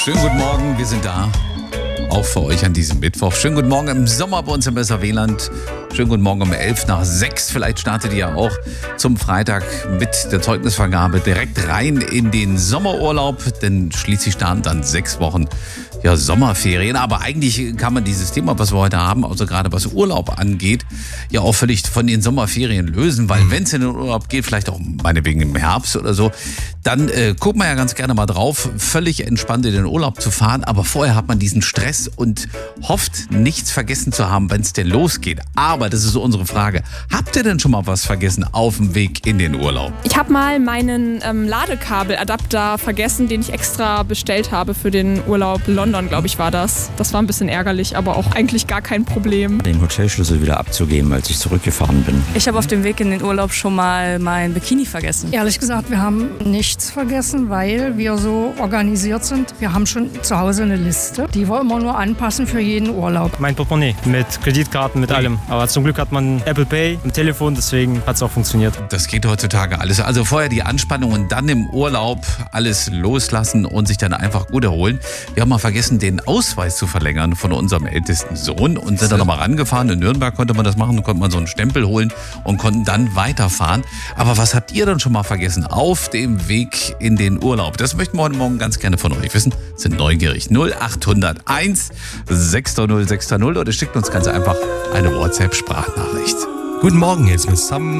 Schönen guten Morgen, wir sind da. Auch für euch an diesem Mittwoch. Schönen guten Morgen im Sommer bei uns im SRW-Land. Schönen guten Morgen um 5:11. Vielleicht startet ihr ja auch zum Freitag mit der Zeugnisvergabe direkt rein in den Sommerurlaub. Denn schließlich starten dann 6 Wochen Sommerferien. Aber eigentlich kann man dieses Thema, was wir heute haben, also gerade was Urlaub angeht, ja auch völlig von den Sommerferien lösen. Weil wenn es in den Urlaub geht, vielleicht auch meinetwegen im Herbst oder so, dann guckt man ja ganz gerne mal drauf, völlig entspannt in den Urlaub zu fahren. Aber vorher hat man diesen Stress und hofft, nichts vergessen zu haben, wenn es denn losgeht. Aber das ist so unsere Frage. Habt ihr denn schon mal was vergessen auf dem Weg in den Urlaub? Ich habe mal meinen Ladekabeladapter vergessen, den ich extra bestellt habe für den Urlaub. London, glaube ich, war das. Das war ein bisschen ärgerlich, aber auch eigentlich gar kein Problem. Den Hotelschlüssel wieder abzugeben, als ich zurückgefahren bin. Ich habe auf dem Weg in den Urlaub schon mal mein Bikini vergessen. Ehrlich gesagt, wir haben nichts vergessen, weil wir so organisiert sind. Wir haben schon zu Hause eine Liste, die wir immer nur anpassen für jeden Urlaub. Mein Portemonnaie mit Kreditkarten, mit allem. Aber zum Glück hat man Apple Pay im Telefon, deswegen hat es auch funktioniert. Das geht heutzutage alles. Also vorher die Anspannung und dann im Urlaub alles loslassen und sich dann einfach gut erholen. Wir haben mal vergessen, den Ausweis zu verlängern von unserem ältesten Sohn und sind dann nochmal rangefahren. In Nürnberg konnte man das machen, da konnte man so einen Stempel holen und konnten dann weiterfahren. Aber was habt ihr dann schon mal vergessen auf dem Weg in den Urlaub? Das möchten wir heute Morgen ganz gerne von euch wissen. Sind neugierig. 0801 600 600 oder schickt uns ganz einfach eine WhatsApp-Sprachnachricht. Guten Morgen, jetzt mit Sam